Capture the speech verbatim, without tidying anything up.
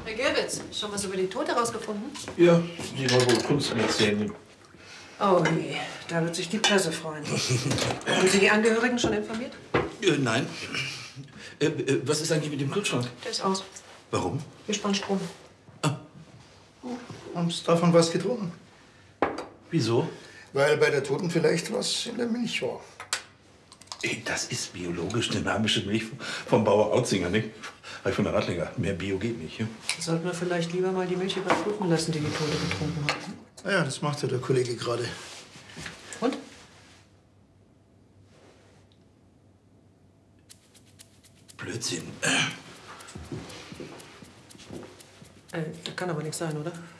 Herr Gerwitz, schon was über die Tote herausgefunden? Ja, die war wohl Kunstmäzen. Oh je, da wird sich die Presse freuen. Haben Sie die Angehörigen schon informiert? Äh, nein. Äh, äh, was ist eigentlich mit dem Kühlschrank? Der ist aus. Warum? Wir spannen Strom. Ah. Haben Sie davon was getrunken? Wieso? Weil bei der Toten vielleicht was in der Milch war. Ey, das ist biologisch dynamische Milch vom Bauer Autzinger, nicht? Von der Radlinger. Mehr Bio geht nicht. Ja? Sollten wir vielleicht lieber mal die Milch überprüfen lassen, die die Tote getrunken hat. Na ja, das macht ja der Kollege gerade. Und? Blödsinn. Äh, das kann aber nichts sein, oder?